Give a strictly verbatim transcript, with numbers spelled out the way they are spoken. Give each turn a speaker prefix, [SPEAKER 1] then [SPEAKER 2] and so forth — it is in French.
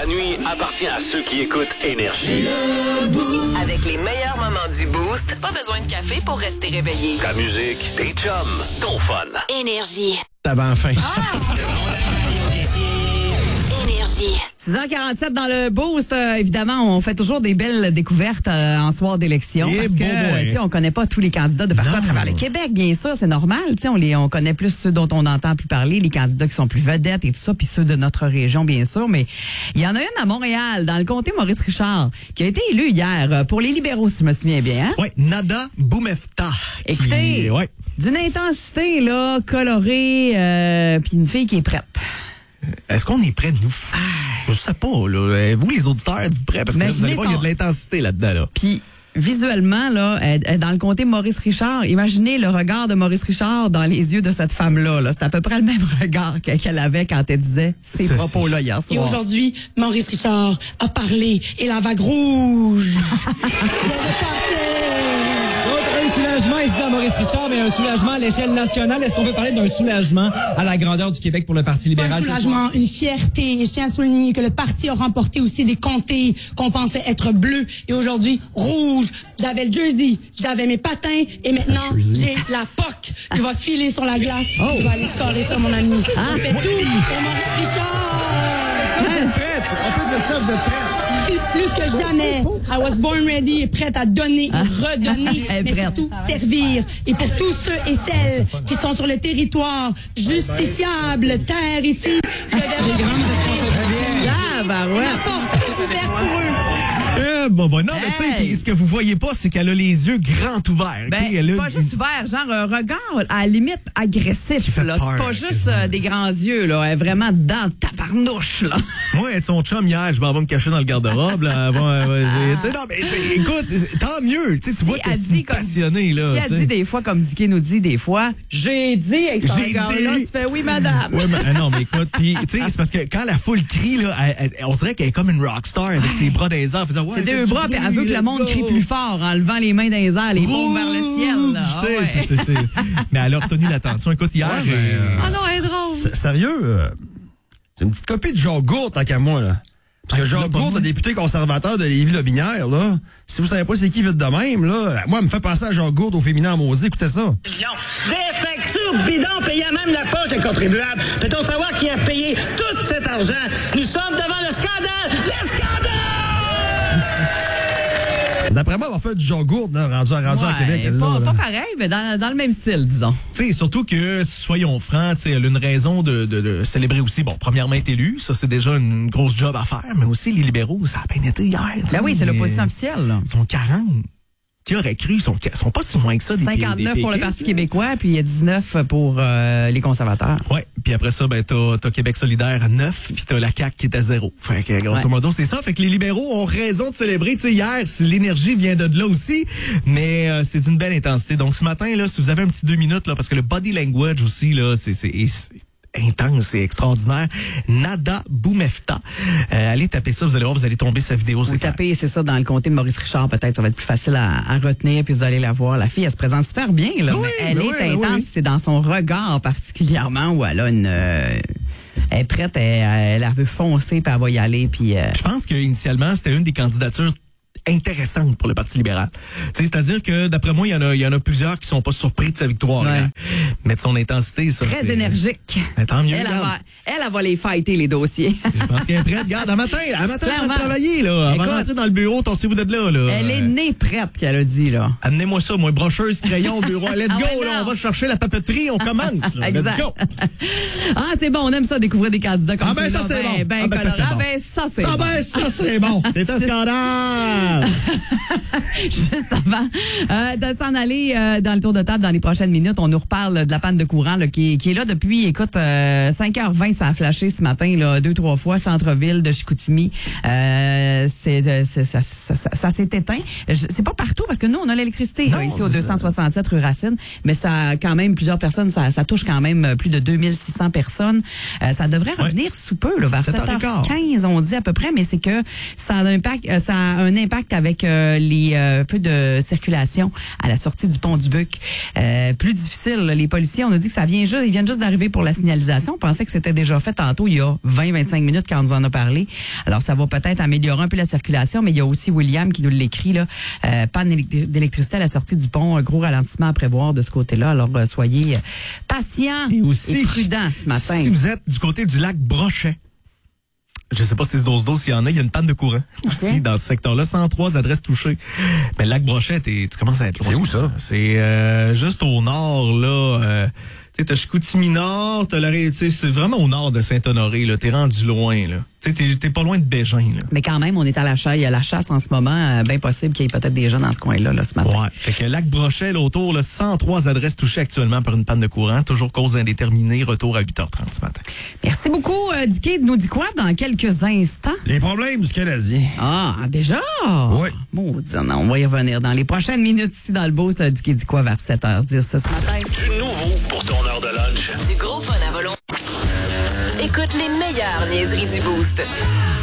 [SPEAKER 1] La nuit appartient à ceux qui écoutent Énergie.
[SPEAKER 2] Avec les meilleurs moments du Boost, pas besoin de café pour rester réveillé.
[SPEAKER 1] Ta musique, tes chums, ton fun.
[SPEAKER 2] Énergie.
[SPEAKER 3] Avant fin.
[SPEAKER 2] Énergie.
[SPEAKER 4] six heures quarante-sept dans le Boost. Euh, évidemment, on fait toujours des belles découvertes euh, en soir d'élection.
[SPEAKER 3] Et
[SPEAKER 4] parce
[SPEAKER 3] bon,
[SPEAKER 4] que,
[SPEAKER 3] ouais.
[SPEAKER 4] tu sais, on connaît pas tous les candidats de partout
[SPEAKER 3] Non.
[SPEAKER 4] à travers le Québec, bien sûr, c'est normal. Tu sais, on les, on connaît plus ceux dont on entend plus parler, les candidats qui sont plus vedettes et tout ça, puis ceux de notre région, bien sûr. Mais il y en a une à Montréal, dans le comté Maurice-Richard, qui a été élue hier euh, pour les libéraux, si je me souviens bien. Hein?
[SPEAKER 3] Oui, Nada Boumefta. qui-
[SPEAKER 4] Écoutez,
[SPEAKER 3] ouais.
[SPEAKER 4] d'une intensité là, colorée, euh, puis une fille qui est prête.
[SPEAKER 3] Est-ce qu'on est prêts, nous? Je sais pas, là. Vous, les auditeurs, êtes-vous prêts? Parce que là, vous allez
[SPEAKER 4] Imaginez
[SPEAKER 3] voir, il y a
[SPEAKER 4] son-
[SPEAKER 3] de l'intensité là-dedans, là.
[SPEAKER 4] Puis visuellement, là, elle- elle- dans le comté Maurice-Richard, imaginez le regard de Maurice Richard dans les yeux de cette femme-là. Là. C'est à peu près le même regard que- qu'elle avait quand elle disait ces
[SPEAKER 3] Ça,
[SPEAKER 4] propos-là hier
[SPEAKER 5] Et
[SPEAKER 4] soir.
[SPEAKER 5] aujourd'hui, Maurice Richard a parlé et la vague rouge vient de passer.
[SPEAKER 6] Donc, un soulagement ici dans Maurice Richard, mais un soulagement à l'échelle nationale. Est-ce qu'on peut parler d'un soulagement à la grandeur du Québec pour le Parti
[SPEAKER 5] Un
[SPEAKER 6] libéral? ce soir?
[SPEAKER 5] soulagement, une fierté. Et je tiens à souligner que le parti a remporté aussi des comtés qu'on pensait être bleus et aujourd'hui rouge. J'avais le jersey, j'avais mes patins et maintenant j'ai la P O C. Je vais filer sur la glace. Je vais aller scorer ça, mon ami. On fait tout pour Maurice Richard.
[SPEAKER 6] Vous êtes prête? En plus de ça, vous êtes prête?
[SPEAKER 5] Puis plus que jamais, I was born ready et prête à donner et redonner,
[SPEAKER 4] Elle est
[SPEAKER 5] mais
[SPEAKER 4] prête.
[SPEAKER 5] surtout servir. Et pour tous ceux et celles qui sont sur le territoire justiciable, terre ici, je vais reprendre
[SPEAKER 4] Ah, ben ouais.
[SPEAKER 5] la porte est ouverte pour eux.
[SPEAKER 3] Eh, bon, bon, non, mais tu sais,
[SPEAKER 4] Hey.
[SPEAKER 3] puis ce que vous voyez pas, c'est qu'elle a les yeux grands ouverts.
[SPEAKER 4] Ben,
[SPEAKER 3] ok? Elle a
[SPEAKER 4] pas
[SPEAKER 3] une-
[SPEAKER 4] juste ouvert, genre un regard à la limite agressif.
[SPEAKER 3] fait
[SPEAKER 4] Là.
[SPEAKER 3] peur,
[SPEAKER 4] C'est pas juste
[SPEAKER 3] quasiment.
[SPEAKER 4] euh, des grands yeux, là. Elle est vraiment dans le tabarnouche, là.
[SPEAKER 3] Moi, être son chum hier, je m'en vais me cacher dans le garde-robe, là. Avant, euh, j'ai- tu sais, non, mais tu sais, écoute, tant mieux. Tu sais, tu vois
[SPEAKER 4] Si
[SPEAKER 3] que
[SPEAKER 4] elle
[SPEAKER 3] c'est
[SPEAKER 4] dit comme-
[SPEAKER 3] passionné, là.
[SPEAKER 4] Si
[SPEAKER 3] tu
[SPEAKER 4] elle
[SPEAKER 3] sais.
[SPEAKER 4] dit des fois, comme Dicky nous dit des fois, j'ai dit avec ce
[SPEAKER 3] J'ai
[SPEAKER 4] regard-là,
[SPEAKER 3] dit.
[SPEAKER 4] tu fais oui, madame.
[SPEAKER 3] Ouais, mais euh, non, mais écoute, puis tu sais, c'est parce que quand la foule crie, là, elle- elle- on dirait qu'elle est comme une rockstar avec ses bras dans les airs, faisant, ouais,
[SPEAKER 4] C'est
[SPEAKER 3] fais
[SPEAKER 4] deux
[SPEAKER 3] du
[SPEAKER 4] bras, puis elle
[SPEAKER 3] bruit,
[SPEAKER 4] veut que le
[SPEAKER 3] let's
[SPEAKER 4] monde
[SPEAKER 3] go.
[SPEAKER 4] crie plus fort en levant les mains dans les airs, les paumes vers le ciel. Là.
[SPEAKER 3] Je
[SPEAKER 4] Ah
[SPEAKER 3] sais,
[SPEAKER 4] ouais.
[SPEAKER 3] c'est- c'est- c'est- Mais elle a retenu l'attention. Écoute, hier,
[SPEAKER 7] Ouais, ben,
[SPEAKER 3] euh,
[SPEAKER 4] Ah non, elle est drôle.
[SPEAKER 7] S- Sérieux, euh, c'est une petite copie de Jean Gourde, tant qu'à moi, là. Parce que
[SPEAKER 3] Ah, tu
[SPEAKER 7] Jean
[SPEAKER 3] l'as pas
[SPEAKER 7] Gourde,
[SPEAKER 3] vu?
[SPEAKER 7] le député conservateur de Lévis-Lobinière, là, si vous savez pas c'est qui vite de même, là, moi, elle me fait penser à Jean Gourde au féminin en maudit. Écoutez ça.
[SPEAKER 8] Des factures bidons payant même la poche des contribuables. Peut-on savoir qui a payé tout cet argent? Nous sommes devant le scandale! Le scandale!
[SPEAKER 7] D'après moi, on va faire du Jean Gourde, là, rendu, à- rendu à
[SPEAKER 4] Ouais,
[SPEAKER 7] Québec. elle,
[SPEAKER 4] pas,
[SPEAKER 7] là,
[SPEAKER 4] pas
[SPEAKER 7] là.
[SPEAKER 4] pareil, mais dans, dans le même style, disons.
[SPEAKER 3] tu sais, surtout que, soyons francs, tu sais, elle a une raison de, de, de célébrer aussi. Bon, premièrement, est élue, ça c'est déjà une grosse job à faire, mais aussi les libéraux, ça a bien été hier. tu sais,
[SPEAKER 4] Ben oui, c'est
[SPEAKER 3] mais
[SPEAKER 4] l'opposition officielle. Là.
[SPEAKER 3] Ils sont quarante. Qui aurait cru? Ils sont, ils sont pas si loin que ça. Des,
[SPEAKER 4] cinquante-neuf
[SPEAKER 3] des
[SPEAKER 4] pour le
[SPEAKER 3] péquistes,
[SPEAKER 4] Parti
[SPEAKER 3] là.
[SPEAKER 4] québécois, puis il y a dix-neuf pour euh, les conservateurs.
[SPEAKER 3] Ouais, puis après ça, ben t'as, t'as Québec solidaire à neuf, puis t'as la C A Q qui est à zéro. Fait que grosso
[SPEAKER 4] Ouais.
[SPEAKER 3] modo, c'est ça. Fait que les libéraux ont raison de célébrer. Tu sais, hier, si l'énergie vient de là aussi, mais euh, c'est d'une belle intensité. Donc ce matin, là, si vous avez un petit deux minutes, là, parce que le body language aussi, là, c'est... c'est, c'est intense et extraordinaire. Nada Boumefta. Euh, allez taper ça, vous allez voir, vous allez tomber sa vidéo.
[SPEAKER 4] Vous
[SPEAKER 3] C'est clair.
[SPEAKER 4] tapez, c'est ça, dans le comté de Maurice Richard, peut-être, ça va être plus facile à, à retenir, puis vous allez la voir. La fille, elle se présente super bien, là,
[SPEAKER 3] Oui,
[SPEAKER 4] mais elle
[SPEAKER 3] oui,
[SPEAKER 4] est
[SPEAKER 3] oui,
[SPEAKER 4] intense,
[SPEAKER 3] oui.
[SPEAKER 4] puis c'est dans son regard particulièrement où elle a une... euh, elle est prête, elle, elle veut foncer, puis elle va y aller, puis... euh,
[SPEAKER 3] Je pense qu'initialement, c'était une des candidatures intéressantes pour le Parti libéral. Tu sais, c'est-à-dire que, d'après moi, il y en a, il y en a plusieurs qui sont pas surpris de sa victoire.
[SPEAKER 4] Ouais.
[SPEAKER 3] hein. Mais de son intensité, ça.
[SPEAKER 4] très
[SPEAKER 3] c'est-
[SPEAKER 4] énergique.
[SPEAKER 3] Ben, tant mieux,
[SPEAKER 4] Elle, elle,
[SPEAKER 3] regarde.
[SPEAKER 4] va, elle, elle va les fighter, les dossiers.
[SPEAKER 3] Je pense qu'elle est prête. Regarde, à matin, à matin, on va
[SPEAKER 4] Clairement.
[SPEAKER 3] travailler, là. Avant
[SPEAKER 4] Écoute.
[SPEAKER 3] de rentrer dans le bureau, torsez-vous de là, là.
[SPEAKER 4] Elle est
[SPEAKER 3] Euh,
[SPEAKER 4] née prête, qu'elle a dit, là.
[SPEAKER 3] Amenez-moi ça, moi, brocheuse, crayon au bureau. Let's
[SPEAKER 4] Ah
[SPEAKER 3] go,
[SPEAKER 4] ouais,
[SPEAKER 3] là.
[SPEAKER 4] non.
[SPEAKER 3] On va chercher la papeterie, on commence, là. Let's
[SPEAKER 4] Exact.
[SPEAKER 3] go.
[SPEAKER 4] Ah, c'est bon, on aime ça, découvrir des candidats comme
[SPEAKER 3] Ah, ben, ça,
[SPEAKER 4] celui-là.
[SPEAKER 3] c'est bon.
[SPEAKER 4] Ben,
[SPEAKER 3] Ah, ben, ça, c'est
[SPEAKER 4] colorant.
[SPEAKER 3] bon.
[SPEAKER 4] Ben, ça, c'est
[SPEAKER 3] Ah,
[SPEAKER 4] bon.
[SPEAKER 3] ben, ça, c'est bon. C'est un scandale.
[SPEAKER 4] Juste avant euh, de s'en aller euh, dans le tour de table dans les prochaines minutes, on nous reparle de la panne de courant là, qui, qui est là depuis, écoute, euh, cinq heures vingt, ça a flashé ce matin, là, deux, trois fois, centre-ville de Chicoutimi. Euh, c'est, c'est, ça, ça, ça, ça s'est éteint. Je- C'est pas partout parce que nous, on a l'électricité là,
[SPEAKER 3] Non,
[SPEAKER 4] ici au
[SPEAKER 3] c'est
[SPEAKER 4] deux cent soixante-sept rue Racine, mais ça quand même, plusieurs personnes, ça, ça touche quand même plus de deux mille six cents personnes. Euh, ça devrait revenir sous peu, là, vers
[SPEAKER 3] sept heures
[SPEAKER 4] sept heures
[SPEAKER 3] quinze.
[SPEAKER 4] quinze, on dit à peu près, mais c'est que ça a un impact, euh, ça a un impact impact avec euh, les euh, peu de circulation à la sortie du pont du Buc. Euh, plus difficile. Là. Les policiers, on a dit que ça vient juste, ils viennent juste d'arriver pour la signalisation. On pensait que c'était déjà fait tantôt, il y a vingt à vingt-cinq minutes quand on nous en a parlé. Alors, ça va peut-être améliorer un peu la circulation, mais il y a aussi William qui nous l'écrit, là. Euh, panne d'électricité à la sortie du pont, un gros ralentissement à prévoir de ce côté-là. Alors, euh, soyez patients et, aussi, et prudents ce matin.
[SPEAKER 3] Si vous êtes du côté du lac Brochet, je sais pas si c'est dose dose s'il y en a, il y a une panne de courant aussi okay. dans ce secteur-là. cent trois adresses touchées. Mais le lac Brochet, tu commences à être loin.
[SPEAKER 7] C'est où ça?
[SPEAKER 3] C'est euh, juste au nord, là. Euh, tu sais, t'as Chicoutimi Nord, t'as la, c'est vraiment au nord de Saint-Honoré, là. T'es rendu loin, là. Tu sais, t'es, t'es pas loin de Bégin, là.
[SPEAKER 4] Mais quand même, on est à la chasse. Il y a la chasse en ce moment. Euh, bien possible qu'il y ait peut-être des gens dans ce coin-là, là, ce matin.
[SPEAKER 3] Ouais. Fait que lac Brochet, là, autour, là, cent trois adresses touchées actuellement par une panne de courant. Toujours cause indéterminée. Retour à huit heures trente ce matin.
[SPEAKER 4] Merci beaucoup, euh, Dicky. Nous dit quoi dans quelques instants?
[SPEAKER 7] Les problèmes du Canadien.
[SPEAKER 4] Ah, déjà?
[SPEAKER 7] Oui.
[SPEAKER 4] Maudit, non, on va y revenir dans les prochaines minutes ici dans le Boost. Dicky dit quoi vers sept heures dix ce matin?
[SPEAKER 1] Du nouveau pour ton heure de lunch.
[SPEAKER 2] Du gros fun à volonté. Écoute les meilleures niaiseries du Boost.